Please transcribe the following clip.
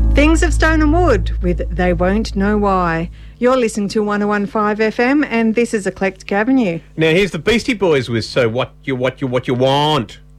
Things of Stone and Wood with They Won't Know Why. You're listening to 101.5 FM and this is Eclectic Avenue. Now here's the Beastie Boys with So What You Want.